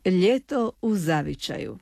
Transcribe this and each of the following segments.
Ljeto u zavičaju.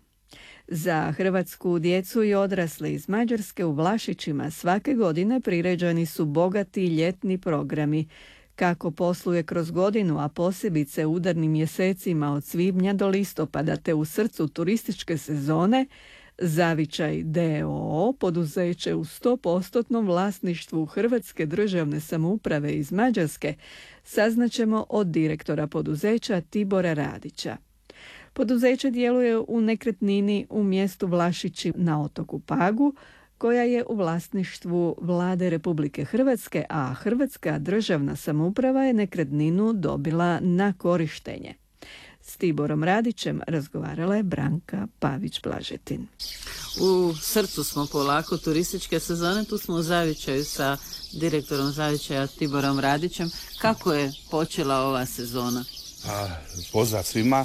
Za hrvatsku djecu i odrasle iz Mađarske u Vlašićima svake godine priređeni su bogati ljetni programi. Kako posluje kroz godinu, a posebice u udarnim mjesecima od svibnja do listopada te u srcu turističke sezone, Zavičaj d.o.o. poduzeće u 100% vlasništvu Hrvatske državne samouprave iz Mađarske saznaćemo od direktora poduzeća Tibora Radića. Poduzeće djeluje u nekretnini u mjestu Vlašići na otoku Pagu, koja je u vlasništvu Vlade Republike Hrvatske, a Hrvatska državna samouprava je nekretninu dobila na korištenje. S Tiborom Radićem razgovarala je Branka Pavić-Blažetin. U srcu smo polako turističke sezone, tu smo u Zavičaju sa direktorom Zavičaja Tiborom Radićem. Kako je počela ova sezona? Pozdrav svima.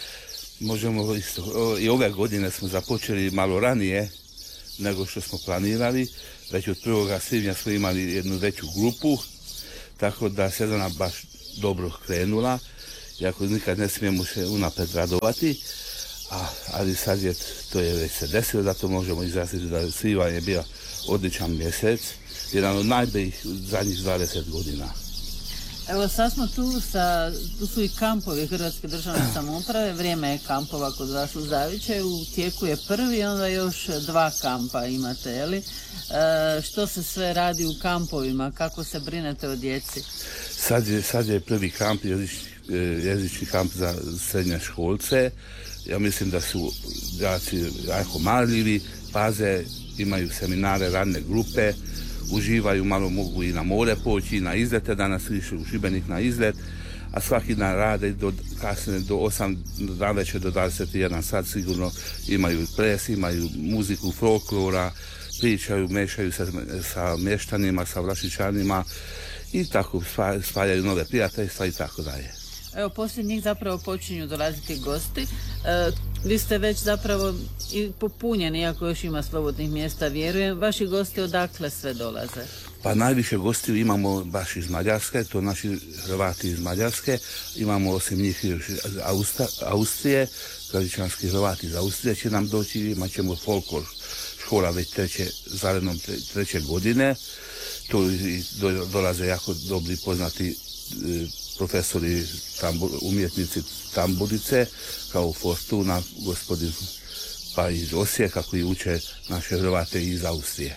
Možemo isto, i ove godine smo započeli malo ranije nego što smo planirali. Već od 1. svibnja smo imali jednu veću grupu, tako da sezona baš dobro krenula. Iako nikad ne smijemo se unapred radovati, ali sad to je već se desilo, zato možemo izraziti da svibanj je bio odličan mjesec, jedan od najboljih zadnjih 20 godina. Evo sad smo tu su i kampovi Hrvatske državne samouprave, vrijeme je kampova kod vas u Zavičaju, u tijeku je prvi, onda još 2 kampa imate, je li? Što se sve radi u kampovima, kako se brinete o djeci? Sad je prvi kamp, jezični kamp za srednje školce. Ja mislim da su djeci jako marljivi, paze, imaju seminare, radne grupe, uživaju, malo mogu i na more poći, i na izlete, danas išli u Šibenik na izlet, a svaki dan rade kasnije do 8 navečer do 21 sat sigurno imaju ples, imaju muziku, folklora, pričaju, mešaju sa mještanima, sa Vlašićanima i tako spajaju nove prijateljstva i tako dalje. Evo, poslije njih zapravo počinju dolaziti gosti. Vi ste već zapravo i popunjeni, iako još ima slobodnih mjesta, vjerujem. Vaši gosti odakle sve dolaze? Pa najviše gostiju imamo baš iz Mađarske, to naši Hrvati iz Mađarske. Imamo osim njih još Austrije, tradičanski Hrvati iz Austrije će nam doći, imat ćemo folklor škola već treće godine. Tu dolaze jako dobri poznati profesori, umjetnici tamburice, kao Fortuna, gospodin pa iz Osijeka, koji uče naše Hrvate iz Austrije.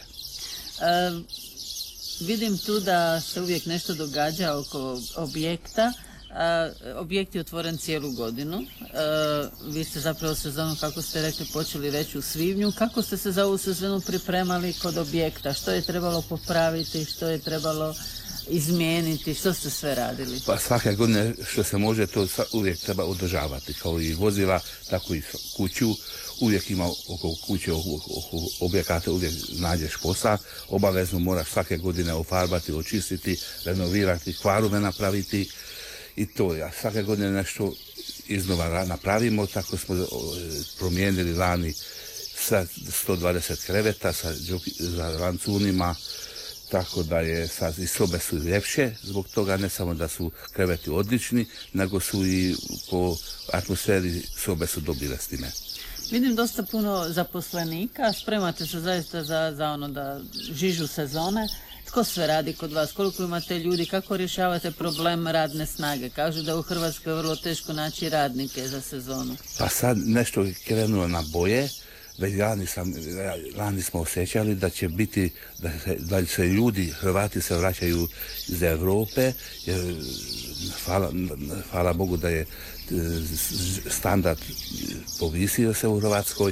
Vidim tu da se uvijek nešto događa oko objekta. Objekt je otvoren cijelu godinu. Vi ste zapravo sezonu, kako ste rekli, počeli već u svibnju. Kako ste se za ovu sezonu pripremali kod objekta? Što je trebalo popraviti, što je trebalo izmijeniti, što ste sve radili? Pa svake godine što se može, to uvijek treba održavati, kao i vozila, tako i kuću. Uvijek ima oko kuće, oko objekata, uvijek nađeš posao. Obavezno moraš svake godine ofarbati, očistiti, renovirati, kvarove napraviti i to. Ja svake godine nešto iznova napravimo, tako smo promijenili lani sa 120 kreveta sa rancunima, tako da je sad i sobe su ljepše, zbog toga ne samo da su kreveti odlični, nego su i po atmosferi sobe su dobile s time. Vidim dosta puno zaposlenika, spremate se zaista za ono da žižu sezone. Tko sve radi kod vas? Koliko imate ljudi? Kako rješavate problem radne snage? Kažu da u Hrvatskoj je vrlo teško naći radnike za sezonu. Pa sad nešto je krenulo na boje. Već lani smo osjećali da će biti, da se ljudi, Hrvati se vraćaju iz Europe, jer hvala Bogu da je standard povisio se u Hrvatskoj,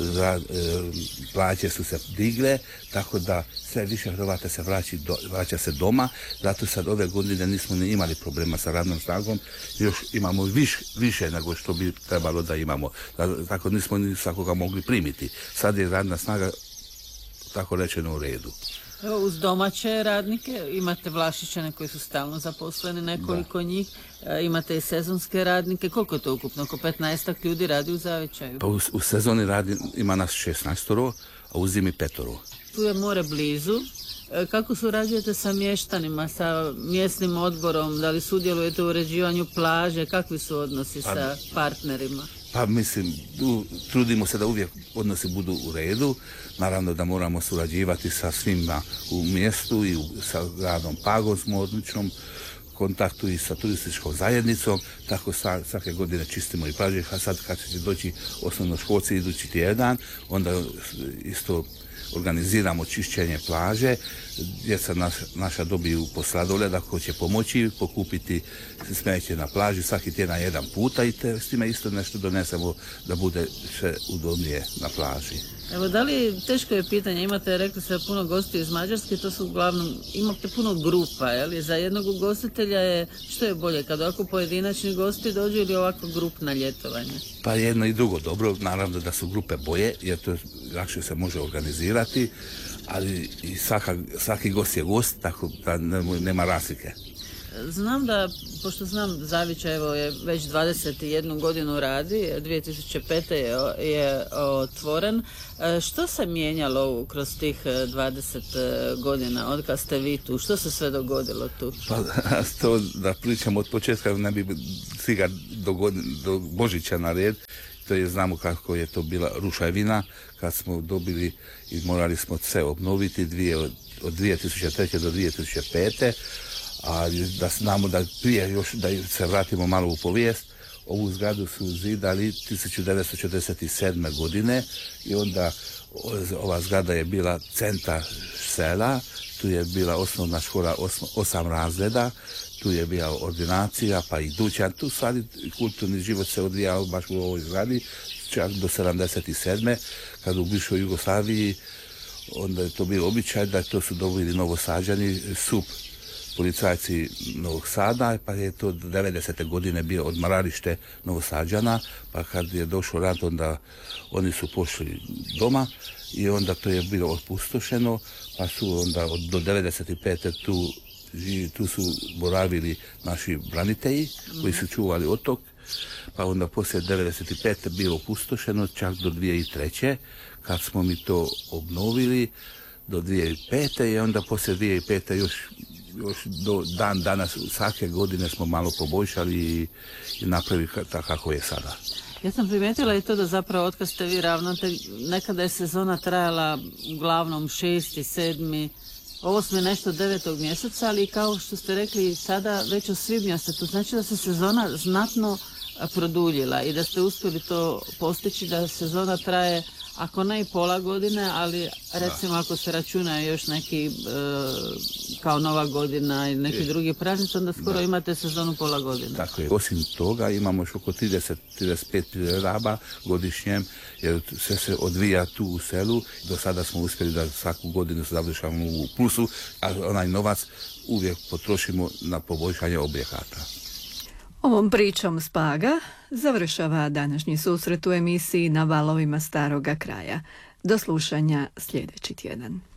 plaće su se digle, tako da sve više Hrvata se vraća se doma, zato sad ove godine nismo ni imali problema sa radnom snagom, još imamo više nego što bi trebalo da imamo, tako nismo ni svakoga mogli primiti. Sad je radna snaga, tako rečeno, u redu. Evo, uz domaće radnike imate Vlašićane koji su stalno zaposleni, nekoliko njih, imate i sezonske radnike. Koliko je to ukupno? Oko 15 ljudi radi u Zavičaju? Pa u sezoni ima nas 16, a u zimi 5. Tu je more blizu. Kako surađujete sa mještanima, sa mjesnim odborom? Da li sudjelujete u uređivanju plaže? Kakvi su odnosi sa partnerima? Pa mislim, trudimo se da uvijek odnosi budu u redu. Naravno da moramo surađivati sa svima u mjestu i sa gradom Pagom smo u odličnom kontaktu i sa turističkom zajednicom, tako svake godine čistimo i plaže, a sad kad će doći osnovnoškolci idući tjedan, onda isto organiziramo čišćenje plaže, djeca naša dobiju po sladoled ako će pomoći pokupiti smeće na plaži svaki tjedan jedan puta i s time isto nešto donesemo da bude sve udobnije na plaži. Evo, da li, teško je pitanje, imate, rekli ste, puno gostiju iz Mađarske, to su uglavnom, imate puno grupa, je li? Za jednog ugostitelja je, što je bolje, kad ovako pojedinačni gosti dođu ili ovako grupna ljetovanje? Pa jedno i drugo dobro, naravno da su grupe bolje, jer to lakše se može organizirati, ali i svaki gost je gost, tako da nema razlike. Znam da, pošto znam Zavičaj evo je već 21 godinu radi, 2005. je otvoren. Što se mijenjalo kroz tih 20 godina od kad ste vi tu? Što se sve dogodilo tu? Pa to da pričamo od početka ne bi stiga do Božića na red. To je, znamo kako je to bila ruševina kad smo dobili i morali smo sve obnoviti od 2003. do 2005. A da znamo da prije još da se vratimo malo u povijest, ovu zgradu su zidali 1947. godine i onda ova zgrada je bila centar sela, tu je bila osnovna škola 8 razreda, tu je bila ordinacija pa i dućan, tu stvari kulturni život se odvijao baš u ovoj zgradi čak do 1977. kad u bivšoj Jugoslaviji onda je to bilo običaj da to su dobili Novosađani SUP policajci Novog Sada, pa je to 90. godine bio odmaralište Novosađana, pa kad je došao rat, onda oni su pošli doma i onda to je bilo opustošeno, pa su onda do 95. tu su boravili naši branitelji koji su čuvali otok, pa onda poslije 95. bilo opustošeno čak do 2003. kad smo mi to obnovili do 2005. i onda poslije 2005. još do dan danas svake godine smo malo poboljšali i napravili tako kako je sada. Ja sam primijetila i to da zapravo otkad ste vi ravnatelj, nekada je sezona trajala uglavnom 6., 7., 8. nešto 9. mjeseca, ali kao što ste rekli sada već u svibnju ste tu, znači da se sezona znatno produljila i da ste uspjeli to postići da sezona traje ako ne i pola godine, ali recimo ako se računa još neki kao Nova godina i neki drugi praznici, onda skoro imate sezonu pola godine. Tako je. Osim toga imamo još oko 30-35 priredaba godišnjem, jer sve se odvija tu u selu. Do sada smo uspjeli da svaku godinu završamo u plusu, a onaj novac uvijek potrošimo na poboljšanje objekata. Ovom pričom s Paga završava današnji susret u emisiji Na valovima staroga kraja. Do slušanja sljedeći tjedan.